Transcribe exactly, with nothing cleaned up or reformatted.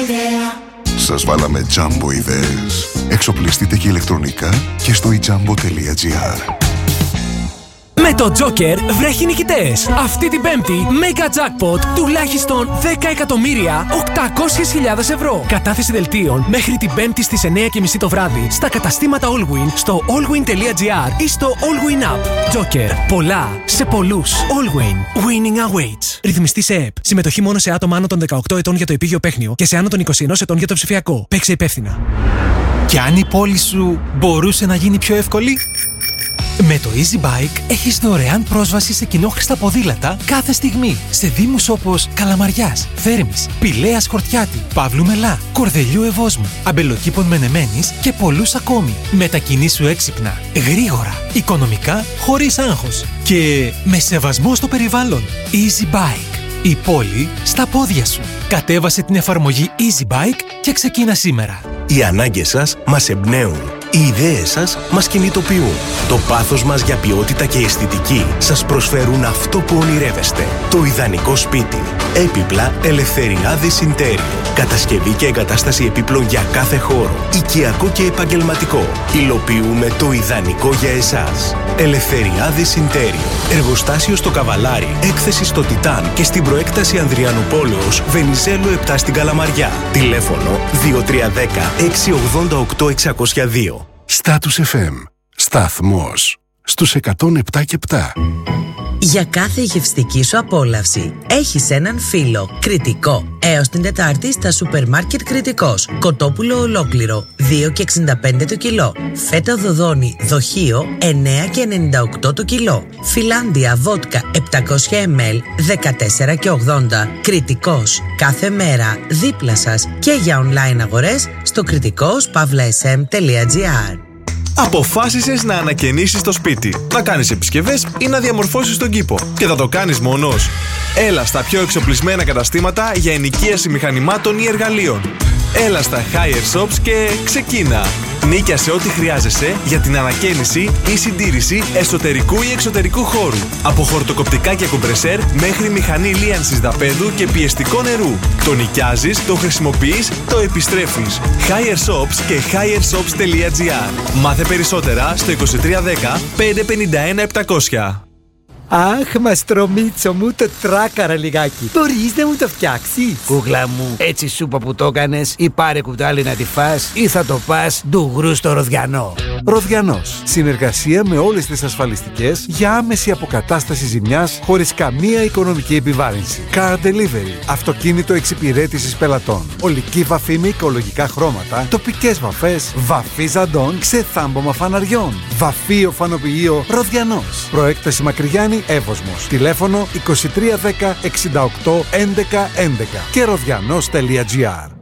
ιδέα. Σας βάλαμε Jumbo ιδέες. Εξοπλιστείτε και ηλεκτρονικά και στο e jumbo τελεία gr. Με το Joker βρέχει νικητές. Αυτή την Πέμπτη, Mega Jackpot τουλάχιστον δέκα εκατομμύρια οκτακόσιες χιλιάδες ευρώ. Κατάθεση δελτίων μέχρι την Πέμπτη στις εννιά και μισή το βράδυ στα καταστήματα Allwin, στο allwin τελεία gr ή στο Allwin App. Joker. Πολλά σε πολλούς. Allwin. Winning awaits. Ρυθμιστή σε ΕΠ. Συμμετοχή μόνο σε άτομα άνω των δεκαοκτώ ετών για το επίγειο παίχνιο και σε άνω των είκοσι ένα ετών για το ψηφιακό. Παίξε υπεύθυνα. Και αν η πόλη σου μπορούσε να γίνει πιο εύκολη? Με το Easy Bike έχεις δωρεάν πρόσβαση σε κοινόχρηστα ποδήλατα κάθε στιγμή σε δήμους όπως Καλαμαριάς, Θέρμης, Πηλαίας Χορτιάτη, Παύλου Μελά, Κορδελιού Ευόσμου, Αμπελοκήπων Μενεμένης και πολλούς ακόμη. Μετακινήσου έξυπνα, γρήγορα, οικονομικά, χωρίς άγχος και με σεβασμό στο περιβάλλον. Easy Bike. Η πόλη στα πόδια σου. Κατέβασε την εφαρμογή Easy Bike και ξεκίνα σήμερα. Οι ανάγκες σας μας εμπνέουν. Οι ιδέες σας μας κινητοποιούν. Το πάθος μας για ποιότητα και αισθητική σας προσφέρουν αυτό που ονειρεύεστε. Το ιδανικό σπίτι. Έπιπλα Ελευθεριάδης Ιντέριο. Κατασκευή και εγκατάσταση επίπλων για κάθε χώρο. Οικιακό και επαγγελματικό. Υλοποιούμε το ιδανικό για εσάς. Ελευθεριάδης Ιντέριο. Εργοστάσιο στο Καβαλάρι. Έκθεση στο Τιτάν και στην προέκταση Ανδριανουπόλεως Βενιζέλου επτά στην Καλαμαριά. Τηλέφωνο δύο τρία ένα μηδέν έξι ογδόντα οκτώ εξακόσια δύο. Status εφ εμ. Σταθμός στους εκατόν επτά και επτά. Για κάθε γευστική σου απόλαυση έχεις έναν φίλο. Κρητικό. Έως την Τετάρτη στα σούπερ μάρκετ Κρητικός. Κοτόπουλο ολόκληρο δύο και εξήντα πέντε το κιλό. Φέτα δοδόνη δοχείο εννέα και ενενήντα οκτώ το κιλό. Φιλάντια βότκα επτακόσια μιλιλίτρα δεκατέσσερα και ογδόντα. Κρητικός. Κάθε μέρα δίπλα σας και για online αγορές στο κρητικός παύλα ες εμ τελεία τζι άρ. Αποφάσισες να ανακαινήσεις το σπίτι, να κάνεις επισκευές ή να διαμορφώσεις τον κήπο. Και θα το κάνεις μόνος. Έλα στα πιο εξοπλισμένα καταστήματα για ενοικίαση μηχανημάτων ή εργαλείων. Έλα στα Higher Shops και ξεκίνα. Νίκιασε ό,τι χρειάζεσαι για την ανακαίνιση ή συντήρηση εσωτερικού ή εξωτερικού χώρου. Από χορτοκοπτικά και κομπρεσέρ μέχρι μηχανή λίανσης δαπέδου και πιεστικό νερού. Το νοικιάζεις, το χρησιμοποιείς, το επιστρέφεις. Higher Shops και higher shops τελεία τζι άρ. Μάθε περισσότερα στο είκοσι τρία δέκα πεντακόσια πενήντα ένα επτακόσια. Αχ, μαστρομίτσο μου, το τράκαρα λιγάκι. Μπορείς να μου το φτιάξεις? Κούκλα μου, έτσι σούπα που το έκανες, ή πάρε κουτάλι να τη φας, ή θα το πας ντουγρού στο Ροδιανό. Ροδιανός. Συνεργασία με όλες τις ασφαλιστικές για άμεση αποκατάσταση ζημιάς χωρίς καμία οικονομική επιβάρυνση. Car Delivery. Αυτοκίνητο εξυπηρέτησης πελατών. Ολική βαφή με οικολογικά χρώματα. Τοπικές βαφές. Βαφή ζαντών. Ξεθάμπομα φαναριών. Βαφή οφανοποιείο Ροδιανός. Προέκταση Μακρυγιάννη Εύωσμος. Τηλέφωνο είκοσι τρία δέκα εξήντα οκτώ έντεκα έντεκα και ροδιανός τελεία τζι άρ.